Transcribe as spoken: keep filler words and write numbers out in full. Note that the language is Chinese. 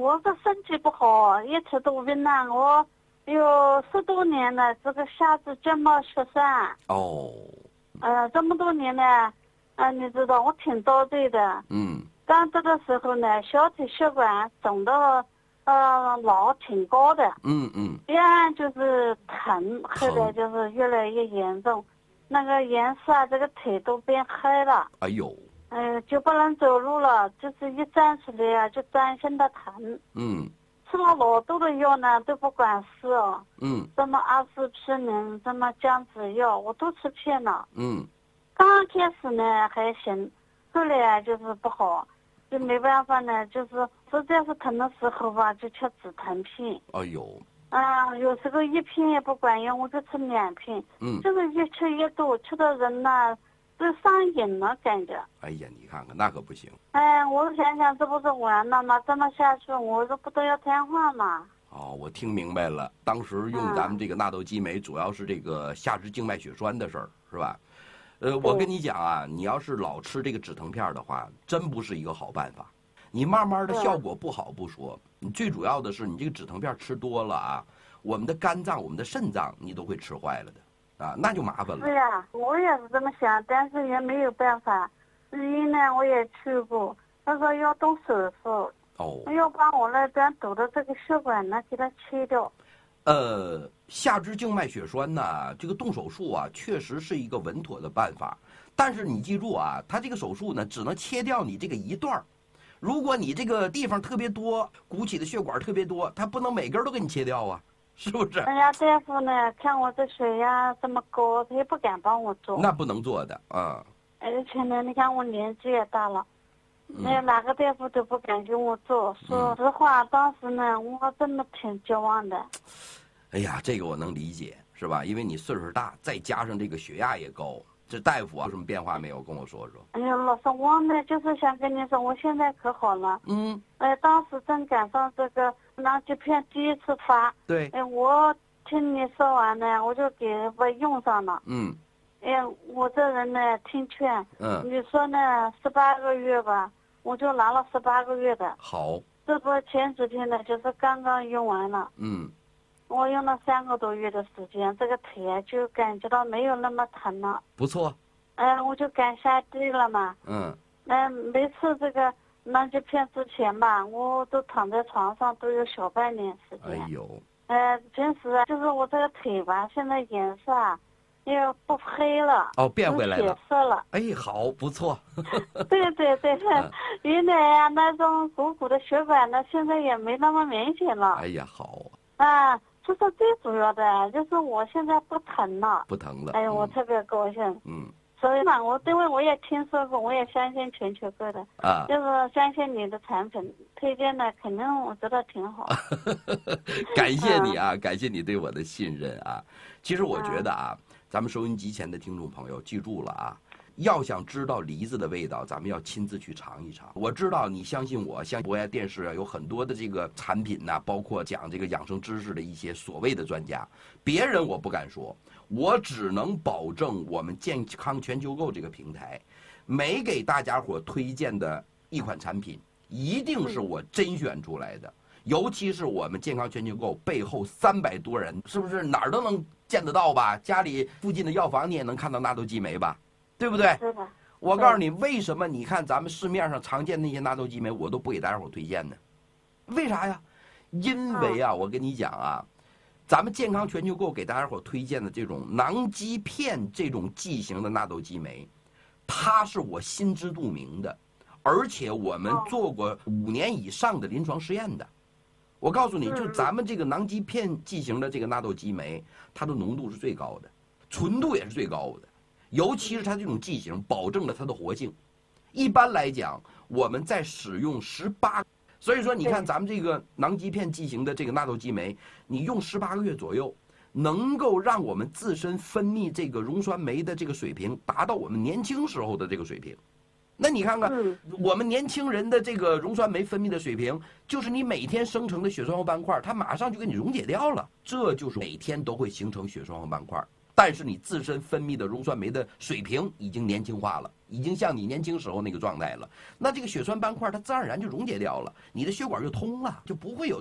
我的身体不好，一直都晕了，我有十多年了，这个下肢腱膜血栓。 哦。 呃，这么多年呢，呃，你知道我挺遭罪的。 嗯。 刚得的时候呢，小腿血管肿的，呃，老挺高的。 嗯嗯。 边就是疼，后来就是越来越严重，那个颜色啊，这个腿都变黑了。 哎呦。 呃，就不能走路了，就是一站起来啊，就钻心的疼。 嗯。 吃了老多的药呢，都不管事哦。 嗯。 什么阿司匹林，什么降脂药，我都吃遍了。 嗯。 刚开始呢还行，后来就是不好，就没办法呢，就是实在是疼的时候吧，就吃止疼片。 哎呦。 啊，有时候一片也不管用，我就吃两片。 嗯。 就是越吃越多，吃的人呢都上瘾了，感觉。 哎呀，你看看那可不行。 哎，我想想，这不是完了吗？这么下去，我这不都要瘫痪吗？ 哦，我听明白了。当时用咱们这个纳豆激酶，主要是这个下肢静脉血栓的事儿，是吧？呃，我跟你讲啊，你要是老吃这个止疼片的话，真不是一个好办法。你慢慢的效果不好不说，你最主要的是你这个止疼片吃多了啊，我们的肝脏、我们的肾脏你都会吃坏了的，啊，那就麻烦了。 是呀，我也是这么想，但是也没有办法。医院呢，我也去过，他说要动手术。 哦。 要把我那边堵的这个血管呢，给它切掉。 呃，下肢静脉血栓呢，这个动手术啊，确实是一个稳妥的办法。但是你记住啊，它这个手术呢，只能切掉你这个一段儿。如果你这个地方特别多，鼓起的血管特别多，它不能每根都给你切掉啊，是不是？ 人家大夫呢，看我这血压这么高，他也不敢帮我做。 那不能做的啊。 而且呢，你看我年纪也大了。那哪个大夫都不敢给我做，说实话，当时呢，我真的挺绝望的。 哎呀，这个我能理解，是吧？因为你岁数大，再加上这个血压也高，这大夫啊有什么变化没有？跟我说说。 哎呀，老师，我呢就是想跟你说，我现在可好了。 嗯。 哎，当时正赶上这个囊疾片第一次发。 对。 哎，我听你说完呢，我就给我用上了。 嗯。 哎，我这人呢听劝。 嗯。 你说呢，十八个月吧，我就拿了十八个月的。 好。 这不前几天呢，就是刚刚用完了。 嗯。 我用了三个多月的时间，这个腿就感觉到没有那么疼了。 不错。 哎，我就敢下地了嘛。 嗯。 哎，每次这个囊疾片之前吧，我都躺在床上都有小半年时间。 哎呦。 哎，平时啊，就是我这个腿吧，现在颜色啊。也不黑了哦，变回来了， 血色了。 哎，好，不错。 对对对，原来呀、啊、那种鼓鼓的血管呢，现在也没那么明显了。 哎呀，好啊，这是最主要的，就是我现在不疼了， 不疼了。 哎呀，我特别高兴。 嗯。 所以嘛，我因为我也听说过，我也相信全球购的啊，就是相信你的产品推荐的，肯定我觉得挺好。 感谢你啊，感谢你对我的信任啊。其实我觉得啊。咱们收音机前的听众朋友，记住了啊！要想知道梨子的味道，咱们要亲自去尝一尝。我知道你相信我，像博爱电视啊，有很多的这个产品呐，包括讲这个养生知识的一些所谓的专家，别人我不敢说，我只能保证我们健康全球购这个平台，每给大家伙推荐的一款产品，一定是我甄选出来的。尤其是我们健康全球购背后三百多人，是不是哪儿都能见得到吧？家里附近的药房你也能看到纳豆激酶吧，对不对？ 是的。 我告诉你，为什么你看咱们市面上常见那些纳豆激酶，我都不给大家伙推荐呢？为啥呀？因为啊，我跟你讲啊，咱们健康全球购给大家伙推荐的这种囊激片这种剂型的纳豆激酶，它是我心知肚明的，而且我们做过五年以上的临床试验的。我告诉你，就咱们这个囊激片剂型的这个纳豆激酶，它的浓度是最高的，纯度也是最高的，尤其是它这种剂型保证了它的活性。一般来讲，我们在使用十八，所以说你看咱们这个囊激片剂型的这个纳豆激酶，你用十八个月左右，能够让我们自身分泌这个溶栓酶的这个水平达到我们年轻时候的这个水平。那你看看，我们年轻人的这个溶栓酶分泌的水平，就是你每天生成的血栓化斑块，它马上就给你溶解掉了。这就是每天都会形成血栓化斑块，但是你自身分泌的溶栓酶的水平已经年轻化了。 已经像你年轻时候那个状态了。那这个血栓斑块它自然而然就溶解掉了，你的血管就通了，就不会有